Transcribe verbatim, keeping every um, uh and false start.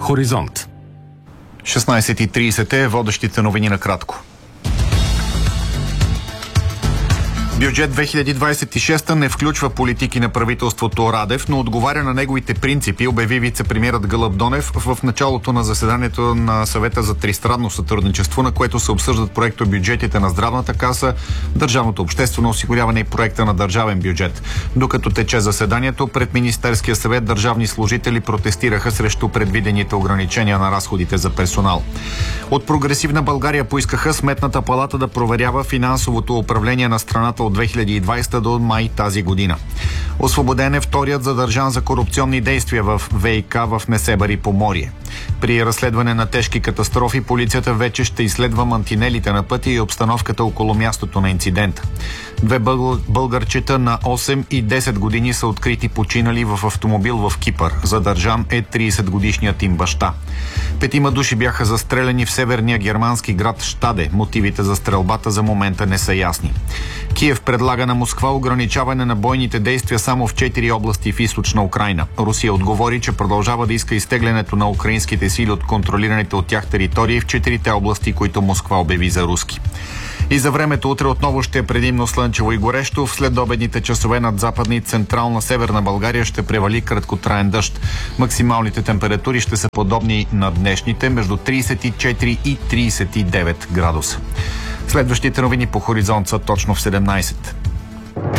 Хоризонт. шестнайсет и трийсет е водещите новини на кратко. Бюджет две хиляди двайсет и шеста не включва политики на правителството Радев, но отговаря на неговите принципи, обяви вице-премиерът Гълъб Донев в началото на заседанието на съвета за тристранно сътрудничество, на което се обсъждат проекто бюджетите на Здравната каса, Държавното обществено осигуряване и проекта на държавен бюджет. Докато тече заседанието, пред Министерския съвет държавни служители протестираха срещу предвидените ограничения на разходите за персонал. От Прогресивна България поискаха Сметната палата да проверява финансовото управление на страната от две хиляди и двайсета до май тази година. Освободен е вторият задържан за корупционни действия в ВиК в Несебър и Поморие. При разследване на тежки катастрофи полицията вече ще изследва мантинелите на пътя и обстановката около мястото на инцидента. Две бъл... българчета на осем и десет години са открити починали в автомобил в Кипър. Задържан е трийсетгодишният им баща. Петима души бяха застреляни в северния германски град Щаде. Мотивите за стрелбата за момента не са ясни. Киев предлага на Москва ограничаване на бойните действия само в четири области в източна Украйна. Русия отговори, че продължава да иска изтеглянето на украинските сили от контролираните от тях територии в четирите области, които Москва обяви за руски. И за времето утре отново ще е предимно слънчево и горещо. В следобедните часове над западна и централна северна България ще превали краткотраен дъжд. Максималните температури ще са подобни на днешните, между трийсет и четири и трийсет и девет градуса. Следващите новини по Хоризонт са точно в седемнайсет.